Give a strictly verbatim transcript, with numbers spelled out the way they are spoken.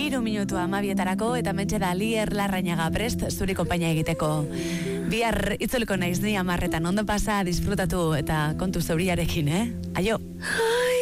Iru minutu amabietarako eta mentxe da Lier Larrañaga prest zuri konpainia egiteko. Bihar itzuliko naiz ni amarretan ondo pasa, disfrutatu eta kontu zauriarekin, eh? Aio! Ai!